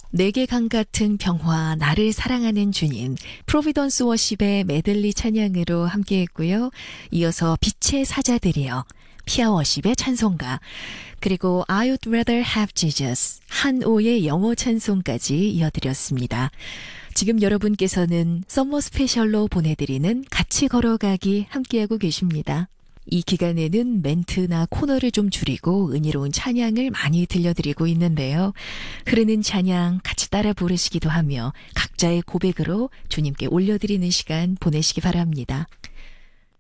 내게 강 같은 평화, 나를 사랑하는 주님, 프로비던스 워십의 메들리 찬양으로 함께했고요. 이어서 빛의 사자들이여, 피아 워십의 찬송가, 그리고 I'd rather have Jesus, 한오의 영어 찬송까지 이어드렸습니다. 지금 여러분께서는 썸머 스페셜로 보내드리는 같이 걸어가기 함께하고 계십니다. 이 기간에는 멘트나 코너를 좀 줄이고 은혜로운 찬양을 많이 들려드리고 있는데요. 흐르는 찬양 같이 따라 부르시기도 하며 각자의 고백으로 주님께 올려드리는 시간 보내시기 바랍니다.